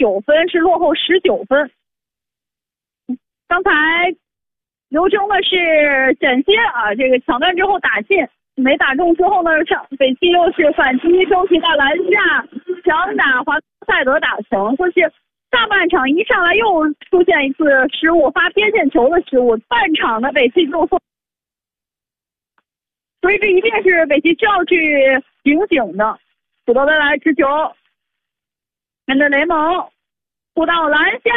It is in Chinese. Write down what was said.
9分，是落后19分。刚才刘铮的是险些啊，这个抢断之后打进，没打中之后呢，北汽又是反击，争取在篮下强打华赛德打成，说是下半场一上来又出现一次失误，发边线球的失误，半场的北汽就所以这一定是北汽需要去警醒的。古德维莱持球，面对雷蒙，扑到篮下，